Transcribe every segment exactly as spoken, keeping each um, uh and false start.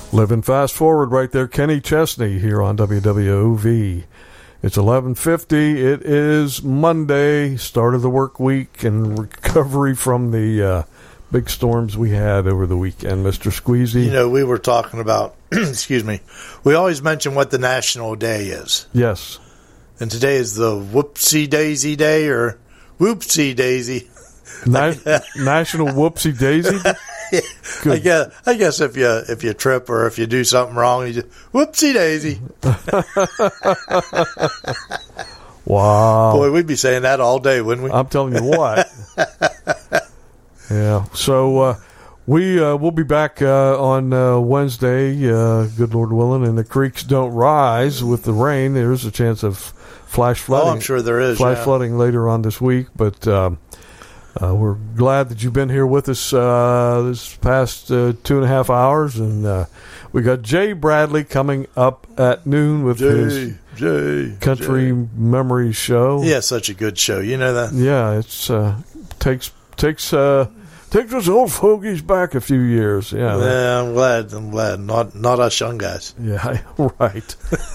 Living fast forward right there, Kenny Chesney here on W W O V. It's eleven fifty. It is Monday, start of the work week and recovery from the uh, big storms we had over the weekend, Mister Squeezy. You know, we were talking about, excuse me, we always mention what the national day is. Yes. And today is the Whoopsie Daisy Day or Whoopsie Daisy. Na- National Whoopsie Daisy? I guess, I guess if you if you trip or if you do something wrong, you just whoopsie daisy. Wow. Boy, we'd be saying that all day, wouldn't we? I'm telling you what. Yeah. So uh, we uh, we'll be back uh, on uh, Wednesday, uh, good Lord willing, and the creeks don't rise with the rain. There's a chance of flash flooding. Oh, I'm sure there is. Flash yeah. flooding later on this week, but. Um, Uh, we're glad that you've been here with us uh, this past uh, two and a half hours, and uh, we got Jay Bradley coming up at noon with Jay, his Jay, Country Jay. Memory Show. Yeah, such a good show. You know that? Yeah, it's uh, takes takes uh, takes us old fogies back a few years. Yeah, yeah. I'm glad. I'm glad. Not not us young guys. Yeah, right.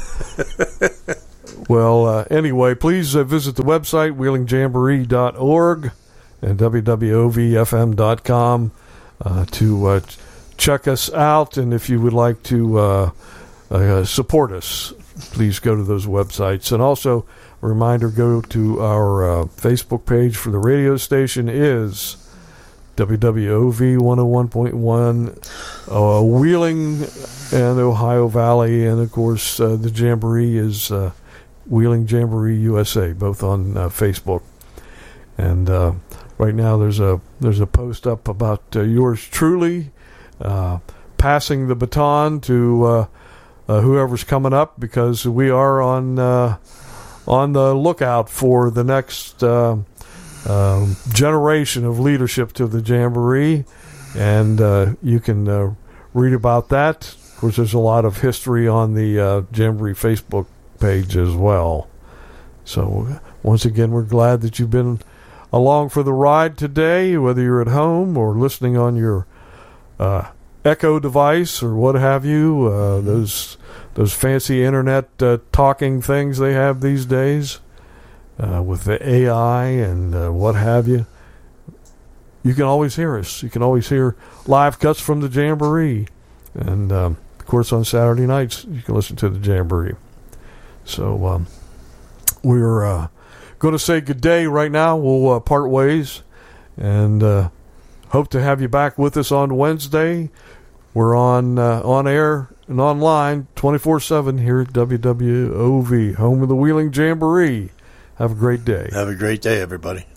Well, uh, anyway, please uh, visit the website wheeling jamboree dot org. and w w o v f m dot com uh, to uh, check us out. And if you would like to uh, uh, support us, please go to those websites. And also, a reminder, go to our uh, Facebook page for the radio station is W W O V one oh one point one, uh, Wheeling and Ohio Valley. And, of course, uh, the Jamboree is uh, Wheeling Jamboree U S A, both on uh, Facebook. And uh, right now, there's a there's a post up about uh, yours truly uh, passing the baton to uh, uh, whoever's coming up, because we are on uh, on the lookout for the next uh, uh, generation of leadership to the Jamboree, and uh, you can uh, read about that. Of course, there's a lot of history on the uh, Jamboree Facebook page as well. So once again, we're glad that you've been along for the ride today, whether you're at home or listening on your uh, Echo device or what have you, uh, those those fancy internet uh, talking things they have these days uh, with the A I and uh, what have you. You can always hear us. You can always hear live cuts from the Jamboree. And, um, of course, on Saturday nights, you can listen to the Jamboree. So um, we're... Uh, going to say good day right now. We'll uh, part ways, and uh, hope to have you back with us on Wednesday. We're on uh, on air and online twenty-four seven here at W W O V, home of the Wheeling Jamboree. Have a great day. Have a great day, everybody.